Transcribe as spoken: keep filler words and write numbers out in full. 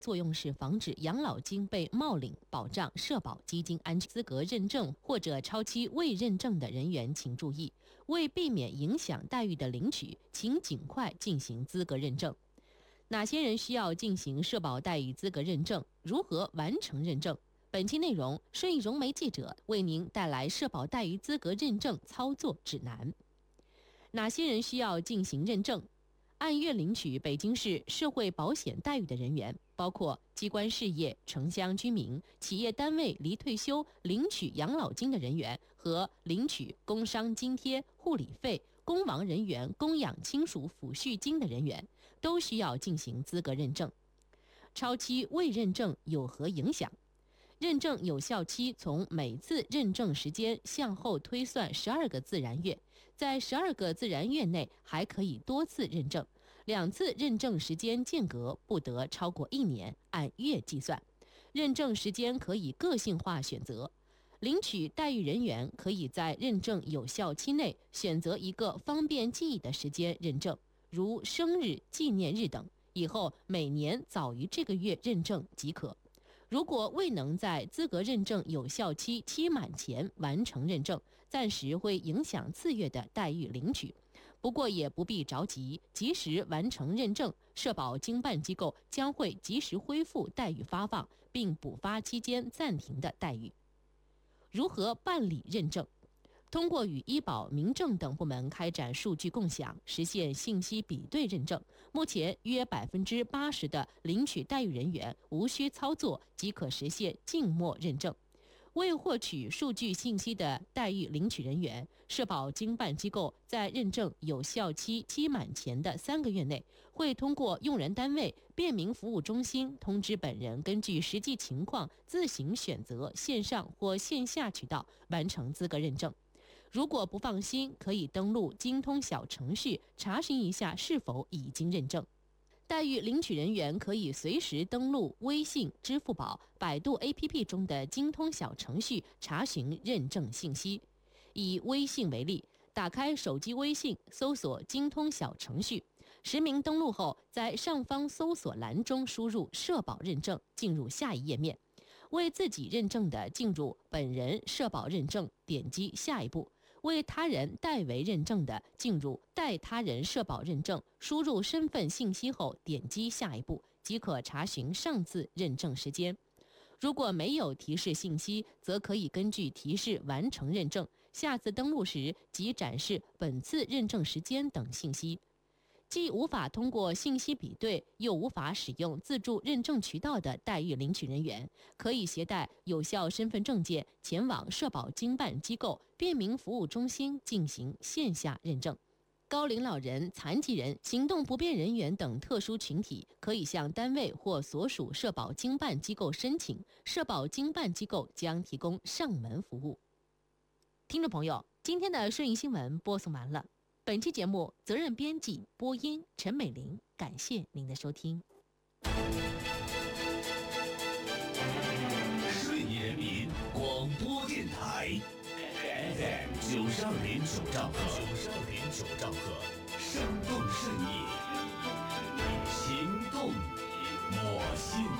作用是防止养老金被冒领，保障社保基金安全。资格认证或者超期未认证的人员请注意，为避免影响待遇的领取，请尽快进行资格认证。哪些人需要进行社保待遇资格认证？如何完成认证？本期内容，顺义融媒记者为您带来社保待遇资格认证操作指南。哪些人需要进行认证？按月领取北京市社会保险待遇的人员，包括机关事业、城乡居民、企业单位离退休领取养老金的人员和领取工伤津贴、护理费、公亡人员供养亲属抚恤金的人员，都需要进行资格认证。超期未认证有何影响？认证有效期从每次认证时间向后推算十二个自然月，在十二个自然月内还可以多次认证，两次认证时间间隔不得超过一年，按月计算。认证时间可以个性化选择，领取待遇人员可以在认证有效期内选择一个方便记忆的时间认证，如生日、纪念日等，以后每年早于这个月认证即可。如果未能在资格认证有效期期满前完成认证，暂时会影响次月的待遇领取。不过也不必着急，及时完成认证，社保经办机构将会及时恢复待遇发放，并补发期间暂停的待遇。如何办理认证？通过与医保、民政等部门开展数据共享，实现信息比对认证。目前约百分之八十的领取待遇人员无需操作即可实现静默认证。未获取数据信息的待遇领取人员，社保经办机构在认证有效期期满前的三个月内，会通过用人单位、便民服务中心通知本人，根据实际情况自行选择线上或线下渠道完成资格认证。如果不放心，可以登录京通小程序查询一下是否已经认证。待遇领取人员可以随时登录微信、支付宝、百度 A P P 中的京通小程序查询认证信息。以微信为例，打开手机微信，搜索京通小程序，实名登录后，在上方搜索栏中输入社保认证，进入下一页面。为自己认证的，进入本人社保认证，点击下一步；为他人代为认证的，进入代他人社保认证，输入身份信息后点击下一步，即可查询上次认证时间。如果没有提示信息，则可以根据提示完成认证，下次登录时即展示本次认证时间等信息。既无法通过信息比对，又无法使用自助认证渠道的待遇领取人员，可以携带有效身份证件前往社保经办机构、便民服务中心进行线下认证。高龄老人、残疾人、行动不便人员等特殊群体，可以向单位或所属社保经办机构申请，社保经办机构将提供上门服务。听众朋友，今天的顺义新闻播送完了。本期节目责任编辑播音陈美玲，感谢您的收听。 顺义人民广播电台 F M 九十二点九兆赫，九十二点九兆赫，生动顺义，行动我心。